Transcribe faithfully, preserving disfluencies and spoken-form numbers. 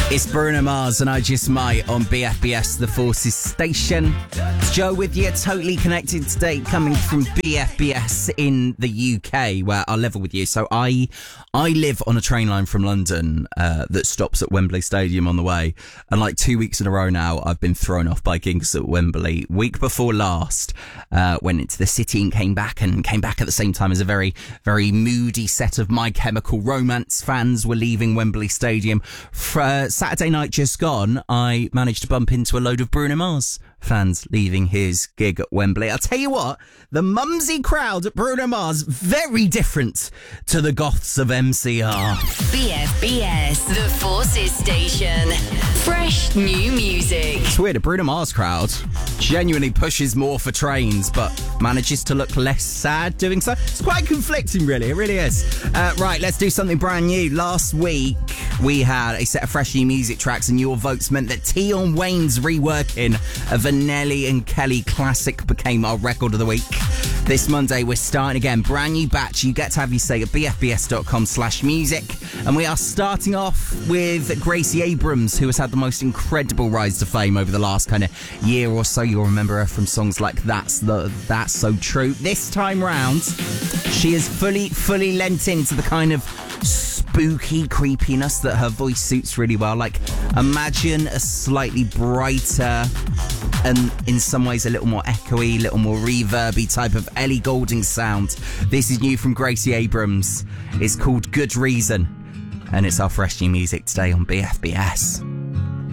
It's Bruno Mars and I Just Might on B F B S, the Forces station. It's Joe with you, totally connected today, coming from B F B S in the U K, where I'll level with you. So I I live on a train line from London uh, that stops at Wembley Stadium on the way. And like two weeks in a row now, I've been thrown off by gigs at Wembley. Week before last, uh, went into the city and came back, and came back at the same time as a very, very moody set of My Chemical Romance fans were leaving Wembley Stadium. For, uh, Saturday night just gone, I managed to bump into a load of Bruno Mars fans leaving his gig at Wembley. I'll tell you what, the mumsy crowd at Bruno Mars, very different to the goths of M C R. B F B S, the Forces station. Fresh new music. It's weird, a Bruno Mars crowd genuinely pushes more for trains, but manages to look less sad doing so. It's quite conflicting, really. It really is. Uh, right, let's do something brand new. Last week, we had a set of fresh new music tracks, and your votes meant that Tion Wayne's reworking of a Nelly and Kelly classic became our record of the week. This Monday, we're starting again. Brand new batch. You get to have your say at bfbs.com slash music. And we are starting off with Gracie Abrams, who has had the most incredible rise to fame over the last kind of year or so. You'll remember her from songs like That's the That's So True. This time round, she has fully, fully lent into the kind of spooky creepiness that her voice suits really well. Like, imagine a slightly brighter and in some ways a little more echoey, a little more reverby type of Ellie Goulding sound. This is new from Gracie Abrams. It's called Good Reason, and it's our fresh new music today on B F B S.